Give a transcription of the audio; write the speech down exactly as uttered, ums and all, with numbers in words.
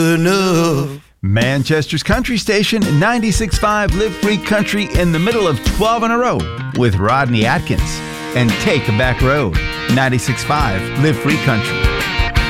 enough. Manchester's country station, ninety-six point five Live Free Country, in the middle of twelve in a row with Rodney Atkins. And Take a Back Road, ninety-six point five Live Free Country.